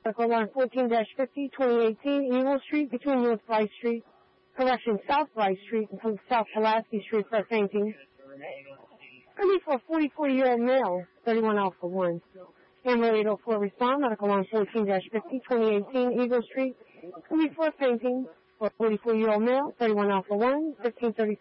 Medical line 14-50, 2018, Eagle Street, between North Bryce Street, South Bryce Street, and South Pulaski Street for a fainting. I need for a 44-year-old male, 31 Alpha 1. Amber 804 respond, medical line 14-50, 2018, Eagle Street. I need for a fainting for a 44-year-old male, 31 Alpha 1, 1536.